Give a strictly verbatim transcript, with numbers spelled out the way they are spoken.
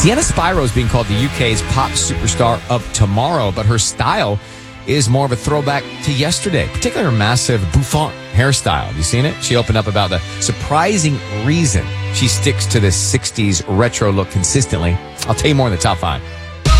Sienna Spiro is being called the U K's pop superstar of tomorrow, but her style is more of a throwback to yesterday, particularly her massive bouffant hairstyle. Have you seen it? She opened up about the surprising reason she sticks to this sixties retro look consistently. I'll tell you more in the top five.